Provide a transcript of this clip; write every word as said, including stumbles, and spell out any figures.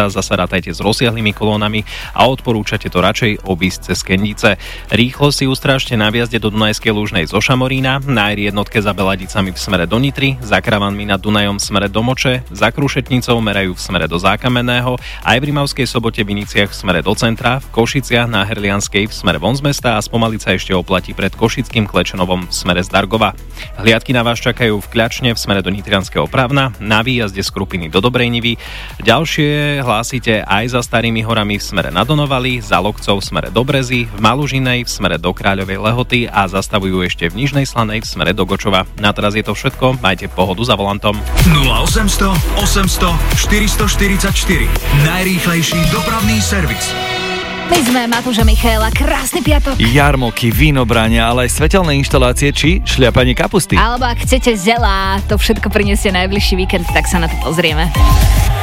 sa zasa rátajte s rozsiahlými kolónami a odporúčate to radšej obísť cez Kendice. Rýchlo si ustrážte na viazde do Dunajskej Lužnej zo Šamorína, na er jednotke za Beladicami v smere do Nitry, za Kravanmi nad Dunajom v smere do Moče, za Krušetnicou merajú v smere do Zákamenného, aj v Rimavskej Sobote v Iniciach v smere do centra, v Košiciach na Herlianskej v smere von z mesta a spomaliť sa ešte oplatí pred Košickým Klečenovom v smere z Dargova. Hliadky na vás čakajú v Kľačne v smere do Nitrianskeho Pravna, na výjazde z Krupiny do Dobrej Nivy. Ďalšie hlásite aj za Starými horami v smere na Donovali, za Lokcov v smere do Brezy, v Malužinej v smere do Kráľovej Lehoty a zastavujú ešte v Nižnej Slanej v smere do Gočova. Na teraz je to všetko, majte pohodu za volantom. nula osemsto osemsto štyristoštyridsaťštyri. Najrýchlejší dopravný servis. My sme Matúš a Michaela, krásny piatok. Jarmoky, vínobrania, ale aj svetelné inštalácie či šľapanie kapusty. Alebo ak chcete zelá, to všetko prinesie najbližší víkend, tak sa na to pozrieme.